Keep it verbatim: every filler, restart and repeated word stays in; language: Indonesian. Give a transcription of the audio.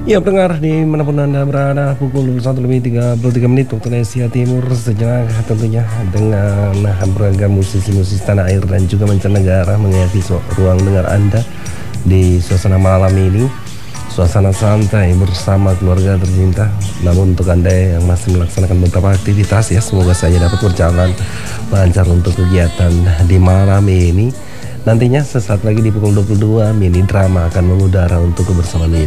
Ya pendengar dimanapun Anda berada, pukul dua puluh satu lebih tiga puluh tiga menit waktu Indonesia Timur. Sejenak tentunya dengan beragam musisi-musisi tanah air dan juga mancanegara mengisi ruang dengar Anda di suasana malam ini. Suasana santai bersama keluarga tercinta. Namun untuk Anda yang masih melaksanakan beberapa aktivitas, ya semoga saja dapat berjalan lancar untuk kegiatan di malam ini. Nantinya sesaat lagi di pukul dua puluh dua, mini drama akan mengudara untuk kebersamaan